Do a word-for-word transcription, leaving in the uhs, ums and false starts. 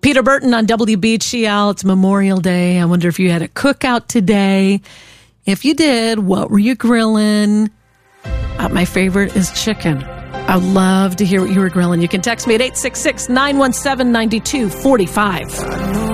Peter Burton on W B G L. It's Memorial Day. I wonder if you had a cookout today. If you did, what were you grilling? Uh, my favorite is chicken. I'd love to hear what you were grilling. You can text me at eight six six, nine one seven, nine two four five.